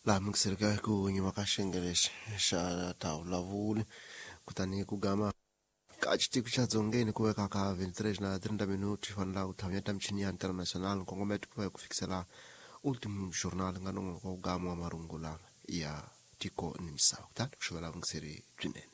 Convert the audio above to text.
La mkisirika kuwenye makashengelesha lavuli kutani kugama kachiti kuchadzongeni kuweka ka 23 na 30 minuti fanla uthamyata mchini ya international kongometu kwa kufikisela ultim journal ngano kwa ugama wa marungula ya tiko ni msao tatu kushwela mkisiri twinene